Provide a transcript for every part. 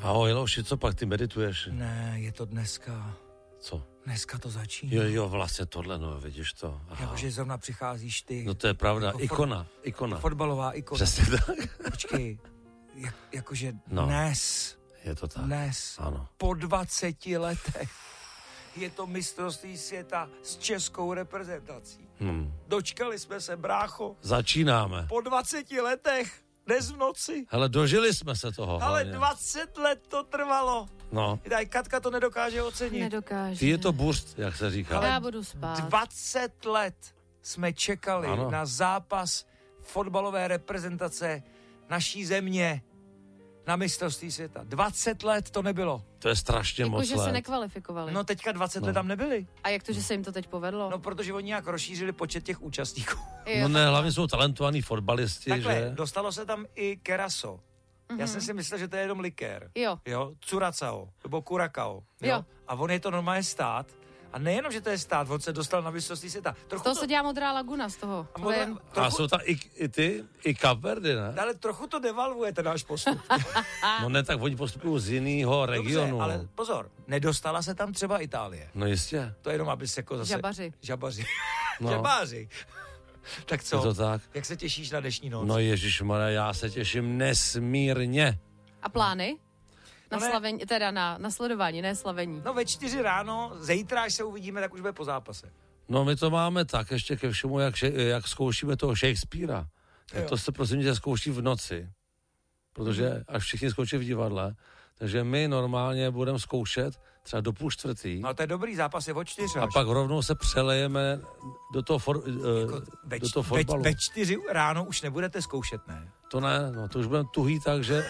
Ahoj, Leoši, co pak ty medituješ? Ne, je to dneska. Co? Dneska to začíná. Jo, vlastně tohle, no, vidíš to. Jakože zrovna přicházíš ty. No to je pravda, jako ikona. Fotbalová ikona. Přesně tak. Počkej, jakože No. Dnes. Je to tak. Dnes. Ano. Po 20 letech. Je to mistrovství světa s českou reprezentací. Dočkali jsme se, brácho. Začínáme. Po 20 letech. Dnes v noci. Hele, dožili jsme se toho. Ale hlavně. 20 let to trvalo. No. Tady Katka to nedokáže ocenit. Nedokáže. Ty je to burst, jak se říká. Já budu spát. 20 let jsme čekali Ano. na zápas fotbalové reprezentace naší země na mistrovství světa. 20 let to nebylo. To je strašně moc Jakože se let. nekvalifikovali. No teďka 20 let tam nebyli. A jak to, že se jim to teď povedlo? No protože oni nějak rozšířili počet těch účastníků. Jo, No ne, hlavně jsou talentovaní fotbalisti, Takhle, že? dostalo se tam i keraso. Já jsem si myslel, že to je jenom likér. Jo. Jo, curacao, nebo curacao. Jo. A on je to normálně stát. A nejenom, že to je stát, on se dostal na mistrovství světa. Z toho se dělá modrá laguna, z toho. A Vím. A jsou tam i Kapverdy, ne? Ale trochu to devalvuje ten náš postup. No ne, tak oni postupují z jiného regionu. Dobře, ale pozor, nedostala se tam třeba Itálie. No jistě. To je jenom, aby se jako zase... Žabaři. No. Žabáři. Tak co? Je to tak? Jak se těšíš na dnešní noc? No ježišmarja, já se těším nesmírně. A plány? Na No ne. slavení, teda na sledování, ne slavení. No ve 4 ráno, zítra, až se uvidíme, tak už bude po zápase. No my to máme tak, ještě ke všemu, jak zkoušíme toho Shakespearea. Tak to se prosím tě zkouší v noci. Protože až všichni skončí v divadle, takže my normálně budeme zkoušet třeba do 3:30. No to je dobrý zápas, je o 4. A pak rovnou se přelejeme do toho, do toho fotbalu. Ve 4 ráno už nebudete zkoušet, ne? To ne, no to už budeme tuhý, takže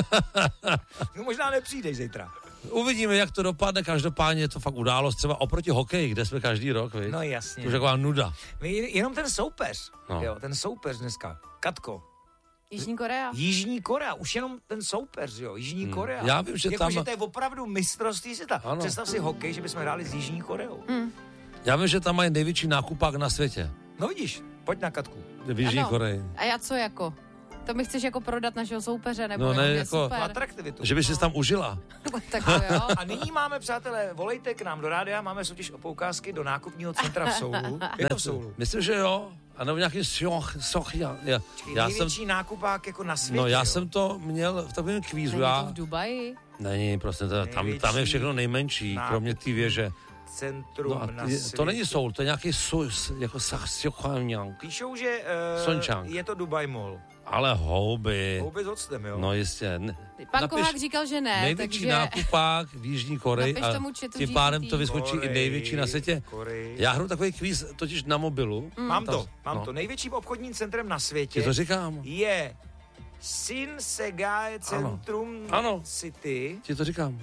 No možná nepřijdeš zítra. uvidíme, jak to dopadne. Každopádně je to fakt událost, třeba oproti hokeji, kde jsme každý rok, viď? No jasně. To už je taková nuda. Jenom ten soupeř, No. jo, ten soupeř dneska. Katko. Jižní Korea. Jižní Korea, už jenom ten soupeř, jo, Jižní Korea. Já vím, že jako, tam- že to je opravdu mistrovství světa. Ano. Představ si hokej, že bychom hráli s Jižní Koreou. Já vím, že tam mají největší nákupák na světě. No vidíš, pojď na Katku. V Jižní Ano. Koreji. A já co jako? To mi chceš jako prodat našeho soupeře, nebo No ne, je jako- super. Atraktivitu. Že by si tam užila. Tak to jo. A nyní máme, přátelé, volejte k nám do rádia, máme soutěž o poukázky do nákupního centra v Soulu. Je to v Soulu. Myslím, že jo. A nebo nějaký Sochia. Já jsem, Největší nákupák jako na světě. no já jo. jsem to měl v takovém kvízu. Není to Já, v Dubaji? není, prostě tam je Největší všechno nejmenší, kromě té věže. Centrum No a na světě. to není Soul, to je nějaký jako Sochanyang. Píšou, že Sončang. je to Dubai Mall. Ale houby. Houby s octem, jo. No jistě. Pan Kohák říkal, že ne, největší takže... nákupák v Jižní Koreji Napiš a tomu chatu tím pádem GPT. to vyskočí i největší na světě. Koreji. Já hru takový kvíz totiž na mobilu. Mám no. to. Největším obchodním centrem na Ti světě to říkám. je Shinsegae Centrum Ano. City. Ti to říkám.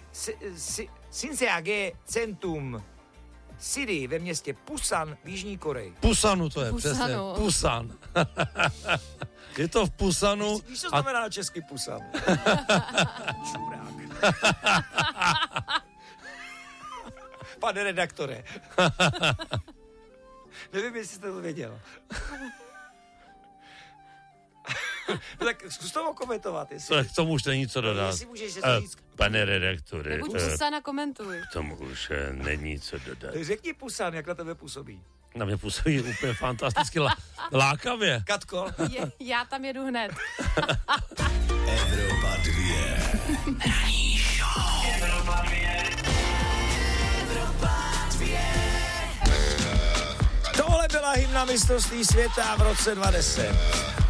Shinsegae Centrum City ve městě Pusan v Jižní Koreji. Pusanu to je, Pusanu. přesně. Pusan. Je to v Pusanu. Víš, co znamená na česky Pusan? Čurák. Pane redaktore. Nevím, jestli jste to věděl. No tak zkus to komentovat, jestli... K tomu už není co dodat. Jestli můžeš něco říct. Pane redaktore, Buď Pusana, komentuj. k tomu už není co dodat. Řekni Pusan, jak na tebe působí. Na mě působí úplně fantasticky lákavě. Katko. Já tam jedu hned. Evropa 2. Ranní show. Evropa 2. Tohle byla hymna mistrovství světa v roce 2010.